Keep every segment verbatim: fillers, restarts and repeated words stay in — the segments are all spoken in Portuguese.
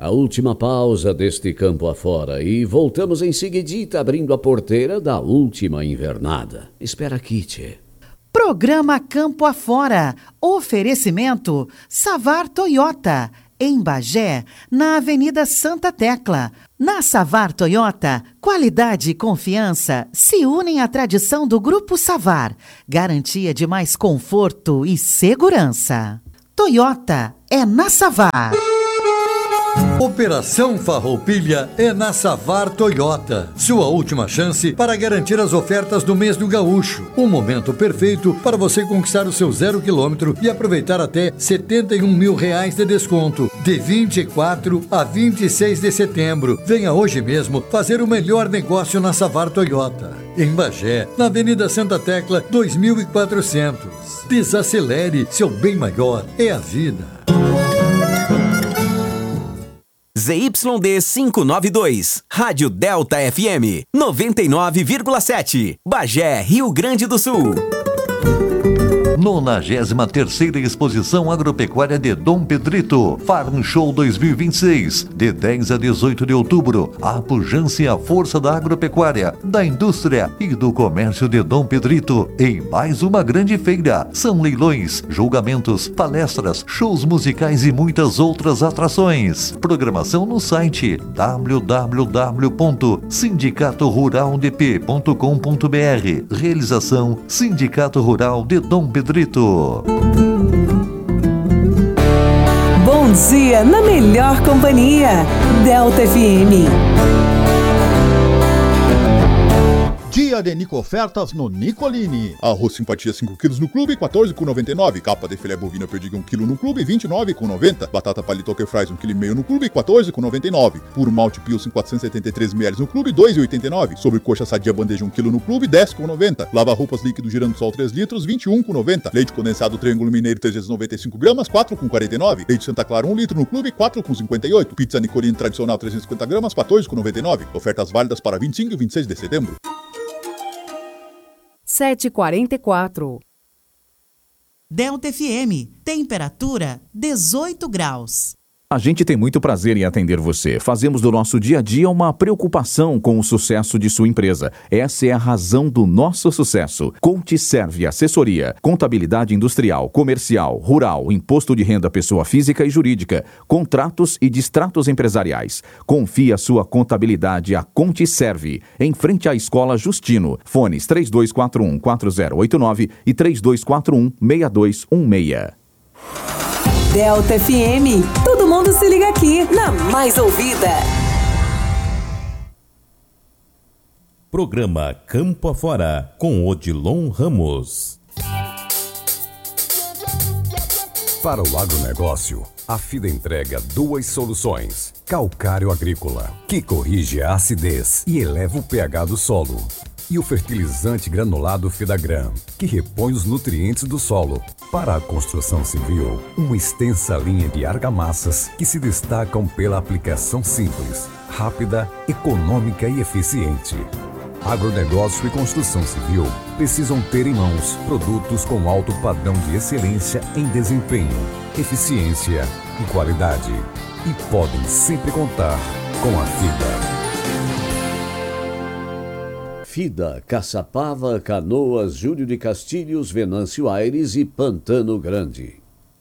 A última pausa deste campo afora e voltamos em seguidita abrindo a porteira da última invernada. Espera aqui, tchê. Programa Campo Afora. Oferecimento Savar Toyota. Em Bagé, na Avenida Santa Tecla. Na Savar Toyota, qualidade e confiança se unem à tradição do Grupo Savar. Garantia de mais conforto e segurança. Toyota é na Savar. Operação Farroupilha é na Savar Toyota. Sua última chance para garantir as ofertas do mês do gaúcho. Um momento perfeito para você conquistar o seu zero quilômetro e aproveitar até setenta e um mil reais de desconto. De vinte e quatro a vinte e seis de setembro. Venha hoje mesmo fazer o melhor negócio na Savar Toyota. Em Bagé, na Avenida Santa Tecla, dois mil e quatrocentos. Desacelere, seu bem maior é a vida. Z Y D quinhentos e noventa e dois, Rádio Delta F M, noventa e nove vírgula sete, Bagé, Rio Grande do Sul. nonagésima terceira Exposição Agropecuária de Dom Pedrito, Farm Show dois mil e vinte e seis, de dez a dezoito de outubro. A pujança e a força da agropecuária, da indústria e do comércio de Dom Pedrito em mais uma grande feira. São leilões, julgamentos, palestras, shows musicais e muitas outras atrações. Programação no site w w w ponto sindicato rural d p ponto com ponto b r. Realização Sindicato Rural de Dom Pedrito. Bom dia na melhor companhia, Delta F M. Dia de Nico Ofertas no Nicolini. Arroz simpatia cinco quilos no clube, quatorze reais e noventa e nove centavos. Capa de filé bovina perdiga um quilo no clube, vinte e nove reais e noventa centavos. Batata palito que fries um vírgula cinco quilo no clube, quatorze reais e noventa e nove centavos. Puro malte Pilsen quatrocentos e setenta e três mililitros no clube, dois reais e oitenta e nove centavos. Sobrecoxa sadia bandeja um quilo no clube, dez reais e noventa centavos. Lava roupas líquido girando sol três litros, vinte e um reais e noventa centavos. Leite condensado Triângulo Mineiro trezentos e noventa e cinco gramas, quatro reais e quarenta e nove centavos. Leite Santa Clara um litro no clube, quatro reais e cinquenta e oito centavos. Pizza Nicolini tradicional trezentos e cinquenta gramas, quatorze reais e noventa e nove centavos. Ofertas válidas para vinte e cinco e vinte e seis de setembro. sete e quarenta e quatro. Delta F M, temperatura dezoito graus. A gente tem muito prazer em atender você. Fazemos do nosso dia a dia uma preocupação com o sucesso de sua empresa. Essa é a razão do nosso sucesso. ContiServe Assessoria, contabilidade industrial, comercial, rural, imposto de renda pessoa física e jurídica, contratos e distratos empresariais. Confie a sua contabilidade a ContiServe, em frente à Escola Justino. Fones três dois quatro um, quatro zero oito nove e três dois quatro um, seis dois um seis. Delta F M, todo mundo se liga aqui na mais ouvida. Programa Campo Afora com Odilon Ramos. Para o agronegócio, a FIDA entrega duas soluções. Calcário agrícola, que corrige a acidez e eleva o pH do solo. E o fertilizante granulado Fidagran, que repõe os nutrientes do solo. Para a construção civil, uma extensa linha de argamassas que se destacam pela aplicação simples, rápida, econômica e eficiente. Agronegócio e construção civil precisam ter em mãos produtos com alto padrão de excelência em desempenho, eficiência e qualidade. E podem sempre contar com a FIDA. FIDA, Caçapava, Canoas, Júlio de Castilhos, Venâncio Aires e Pantano Grande.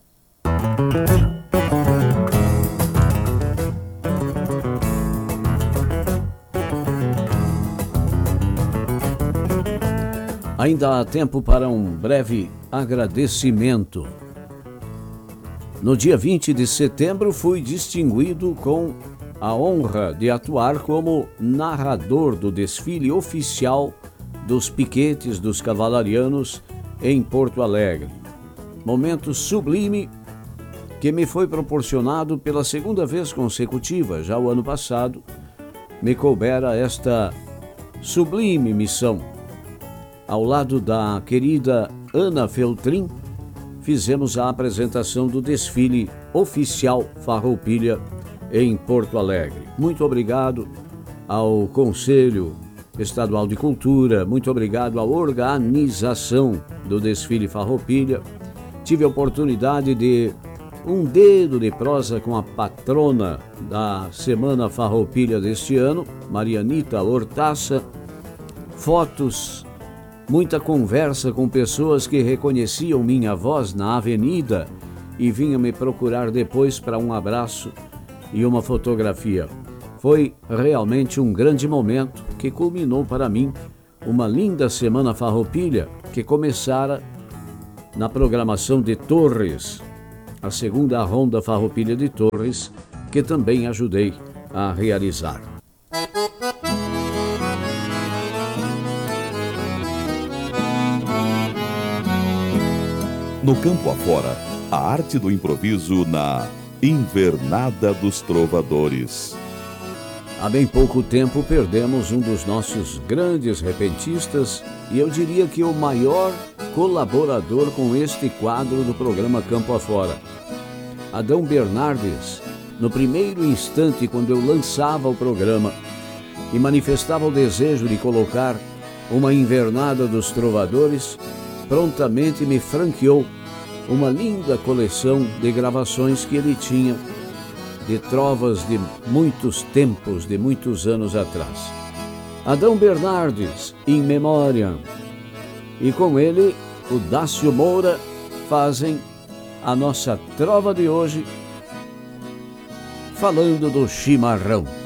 Ainda há tempo para um breve agradecimento. No dia vinte de setembro fui distinguido com a honra de atuar como narrador do desfile oficial dos piquetes dos cavalarianos em Porto Alegre. Momento sublime que me foi proporcionado pela segunda vez consecutiva. Já o ano passado me coubera esta sublime missão. Ao lado da querida Ana Feltrin, fizemos a apresentação do desfile oficial Farroupilha em Porto Alegre. Muito obrigado ao Conselho Estadual de Cultura, muito obrigado à organização do desfile Farroupilha. Tive a oportunidade de um dedo de prosa com a patrona da Semana Farroupilha deste ano, Marianita Hortaça, fotos, muita conversa com pessoas que reconheciam minha voz na avenida e vinham me procurar depois para um abraço e uma fotografia. Foi realmente um grande momento que culminou para mim uma linda Semana Farroupilha que começara na programação de Torres, a segunda Ronda Farroupilha de Torres, que também ajudei a realizar. No campo afora, a arte do improviso na Invernada dos Trovadores. Há bem pouco tempo perdemos um dos nossos grandes repentistas e eu diria que o maior colaborador com este quadro do programa Campo Afora. Adão Bernardes, no primeiro instante quando eu lançava o programa e manifestava o desejo de colocar uma Invernada dos Trovadores, prontamente me franqueou uma linda coleção de gravações que ele tinha de trovas de muitos tempos, de muitos anos atrás. Adão Bernardes, in memoriam. E com ele, o Dácio Moura fazem a nossa trova de hoje, falando do chimarrão.